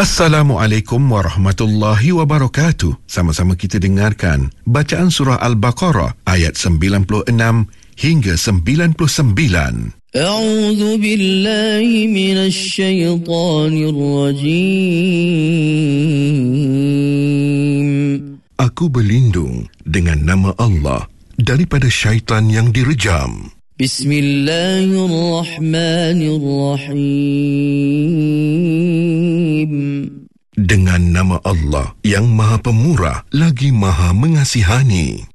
Assalamualaikum warahmatullahi wabarakatuh. Sama-sama kita dengarkan bacaan surah Al-Baqarah ayat 96 hingga 99. A'udzu billahi minasy syaithanir rajim. Aku berlindung dengan nama Allah daripada syaitan yang direjam. Bismillahirrahmanirrahim. Dengan nama Allah yang Maha Pemurah lagi Maha Mengasihani.